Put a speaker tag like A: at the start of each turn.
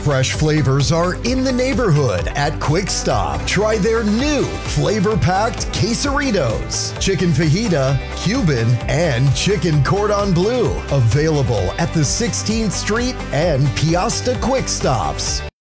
A: Fresh flavors are in the neighborhood at Quick Stop. Try their new flavor-packed quesaritos, chicken fajita, Cuban, and chicken cordon bleu. Available at the 16th Street and Piasta Quick Stops.